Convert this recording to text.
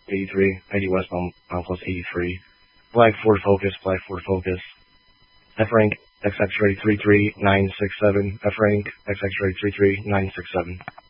83, ID westbound, plus 83. Flag Ford Focus, Flag Ford Focus. F rank, XX ready 33967. F rank, XX ready 33967.